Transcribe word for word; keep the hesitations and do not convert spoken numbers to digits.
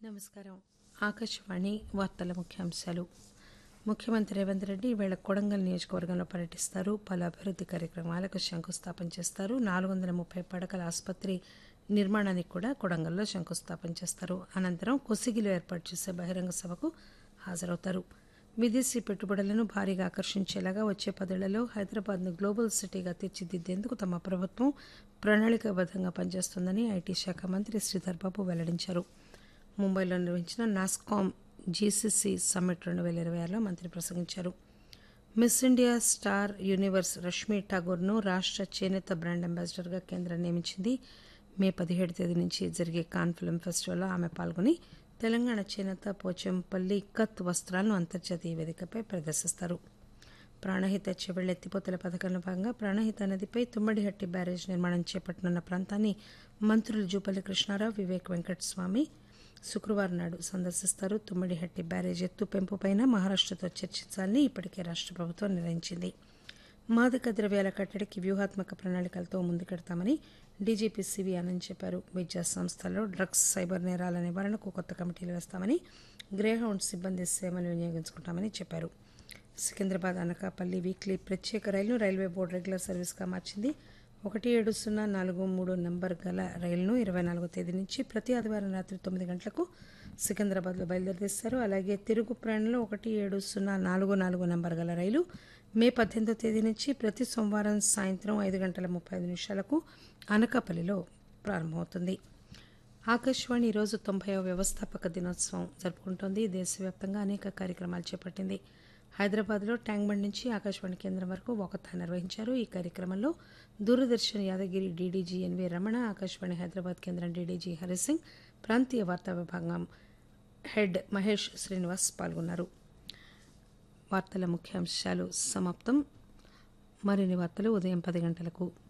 నమస్కారం. ఆకాశవాణి వార్తల ముఖ్యాంశాలు. ముఖ్యమంత్రి రేవంత్ రెడ్డి ఈవేళ కొడంగల్ నియోజకవర్గంలో పర్యటిస్తారు. పలు అభివృద్ది కార్యక్రమాలకు శంకుస్థాపన చేస్తారు. నాలుగు వందల ముప్పై పడకల ఆసుపత్రి నిర్మాణానికి కూడా కొడంగల్లో శంకుస్థాపన చేస్తారు. అనంతరం కొసిగిలో ఏర్పాటు చేసే బహిరంగ సభకు హాజరవుతారు. విదేశీ పెట్టుబడులను భారీగా ఆకర్షించేలాగా వచ్చే పదేళ్లలో హైదరాబాద్ను గ్లోబల్ సిటీగా తీర్చిదిద్దేందుకు తమ ప్రభుత్వం ప్రణాళికాబద్దంగా పనిచేస్తోందని ఐటీ శాఖ మంత్రి శ్రీధర్ బాబు వెల్లడించారు. ముంబైలో నిర్వహించిన నాస్కామ్ జీసీసీ సమ్మిట్ రెండు వేల ఇరవై ఆరులో మంత్రి ప్రసంగించారు. మిస్ ఇండియా స్టార్ యూనివర్స్ రష్మీ ఠాగూర్ను రాష్ట్ర చేనేత బ్రాండ్ అంబాసిడర్గా కేంద్రం నియమించింది. మే పదిహేడు తేదీ నుంచి జరిగే కాన్ ఫిల్మ్ ఫెస్టివల్లో ఆమె పాల్గొని తెలంగాణ చేనేత పోచంపల్లి కత్ వస్త్రాలను అంతర్జాతీయ వేదికపై ప్రదర్శిస్తారు. ప్రాణహిత చెవెళ్ల ఎత్తిపోతల పథకంలో భాగంగా ప్రాణహిత నదిపై తుమ్మడిహట్టి బ్యారేజ్ నిర్మాణం చేపట్టనున్న ప్రాంతాన్ని మంత్రులు జూపల్లి కృష్ణారావు, వివేక్ వెంకటస్వామి శుక్రవారం నాడు సందర్శిస్తారు. తుమ్మడిహట్టి బ్యారేజ్ ఎత్తు పెంపుపైన మహారాష్టతో చర్చించాలని ఇప్పటికే రాష్ట్ర ప్రభుత్వం నిర్ణయించింది. మాదక ద్రవ్యాల కట్టడికి వ్యూహాత్మక ప్రణాళికలతో ముందుకెడతామని డీజీపీ సివి ఆనంద్ చెప్పారు. విద్యా సంస్థల్లో డ్రగ్స్, సైబర్ నేరాల నివారణకు కొత్త కమిటీలు వేస్తామని, గ్రేహౌండ్ సిబ్బంది సేవలు వినియోగించుకుంటామని చెప్పారు. సికింద్రాబాద్ అనకాపల్లి వీక్లీ ప్రత్యేక రైలును రైల్వే బోర్డు రెగ్యులర్ సర్వీస్గా మార్చింది. ఒకటి ఏడు సున్నా నాలుగు మూడు నంబర్ గల రైలును ఇరవై నాలుగో తేదీ నుంచి ప్రతి ఆదివారం రాత్రి తొమ్మిది గంటలకు సికింద్రాబాద్లో బయలుదేరిస్తారు. అలాగే తిరుగు ప్రయాణంలో ఒకటి ఏడు సున్నా నాలుగు నాలుగు నంబర్ గల రైలు మే పద్దెనిమిదో తేదీ నుంచి ప్రతి సోమవారం సాయంత్రం ఐదు గంటల ముప్పై ఐదు నిమిషాలకు అనకాపల్లిలో ప్రారంభమవుతుంది. ఆకాశవాణి ఈరోజు తొంభైవ వ్యవస్థాపక దినోత్సవం జరుపుకుంటోంది. దేశవ్యాప్తంగా అనేక కార్యక్రమాలు చేపట్టింది. హైదరాబాద్లో ట్యాంక్ బండ్ నుంచి ఆకాశవాణి కేంద్రం వరకు వాకథాన్ నిర్వహించారు. ఈ కార్యక్రమంలో దూరదర్శన్ యాదగిరి డీడీజీ ఎన్వీ రమణ, ఆకాశవాణి హైదరాబాద్ కేంద్రం డీడీజీ హరిసింగ్, ప్రాంతీయ వార్తా విభాగం హెడ్ మహేష్ శ్రీనివాస్ పాల్గొన్నారు. వార్తల ముఖ్యాంశాలు సమాప్తం. మరిన్ని వార్తలు ఉదయం పది గంటలకు.